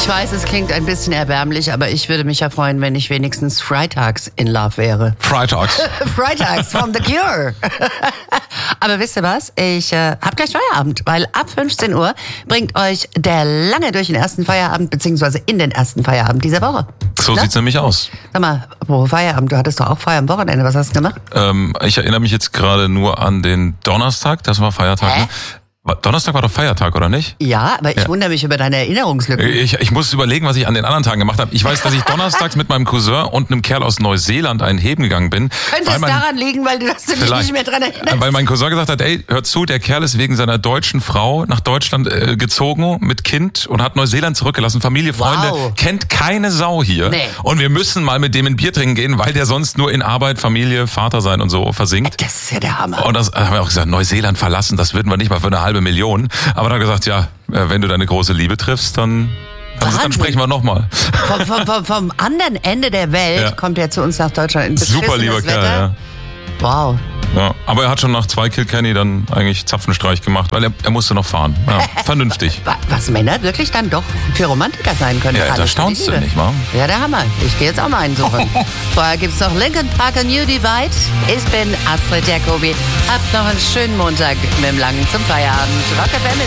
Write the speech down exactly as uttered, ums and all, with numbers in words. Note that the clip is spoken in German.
Ich weiß, es klingt ein bisschen erbärmlich, aber ich würde mich ja freuen, wenn ich wenigstens freitags in Love wäre. Freitags. Freitags from The Cure. Aber wisst ihr was? Ich äh, hab gleich Feierabend, weil ab fünfzehn Uhr bringt euch der Lange durch den ersten Feierabend, beziehungsweise in den ersten Feierabend dieser Woche. So Na? sieht's nämlich aus. Sag mal, apropos Feierabend, du hattest doch auch Feier am Wochenende. Was hast du gemacht? Ähm, ich erinnere mich jetzt gerade nur an den Donnerstag, das war Feiertag, Hä? ne? Donnerstag war doch Feiertag, oder nicht? Ja, aber ich Ja. wundere mich über deine Erinnerungslücken. Ich, ich muss überlegen, was ich an den anderen Tagen gemacht habe. Ich weiß, dass ich donnerstags mit meinem Cousin und einem Kerl aus Neuseeland einen heben gegangen bin. Könnte es mein, daran liegen, weil du das dich nicht mehr dran erinnerst? Weil mein Cousin gesagt hat, ey, hör zu, der Kerl ist wegen seiner deutschen Frau nach Deutschland äh, gezogen mit Kind und hat Neuseeland zurückgelassen. Familie, Freunde, Wow. kennt keine Sau hier. Nee. Und wir müssen mal mit dem ein Bier trinken gehen, weil der sonst nur in Arbeit, Familie, Vater sein und so versinkt. Das ist ja der Hammer. Und das haben wir auch gesagt, Neuseeland verlassen, das würden wir nicht mal für eine halbe Million. Aber dann gesagt, ja, wenn du deine große Liebe triffst, dann, dann, dann sprechen wir nochmal. Vom, vom, vom, vom anderen Ende der Welt Ja. kommt er zu uns nach Deutschland. In Super lieber beschissenes Kerl, ja. Wetter. Wow. Ja, aber er hat schon nach zwei Kilkenny dann eigentlich Zapfenstreich gemacht, weil er, er musste noch fahren. Ja, vernünftig. Wa- Was Männer wirklich dann doch für Romantiker sein können. Ja, Alles da für die staunst du Liebe. nicht, wa? Ja, der Hammer. Ich gehe jetzt auch mal einen suchen. Vorher gibt's noch Linkin Park und New Divide. Ich bin Astrid Jacobi. Habt noch einen schönen Montag mit dem Langen zum Feierabend. Rock F M ist